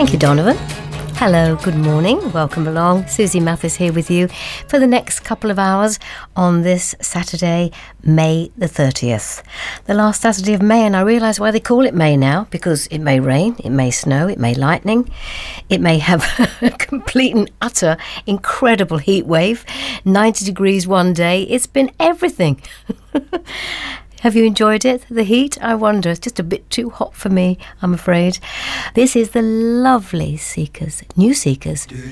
Thank you, Donovan. Hello, good morning, welcome along. Susie Mathis here with you for the next couple of hours on this Saturday, May the 30th. The last Saturday of May, and I realise why they call it May now, because it may rain, it may snow, it may lightning, it may have a complete and utter incredible heat wave, 90 degrees one day. It's been everything. Have you enjoyed it? The heat? I wonder. It's just a bit too hot for me, I'm afraid. This is the lovely Seekers, New Seekers,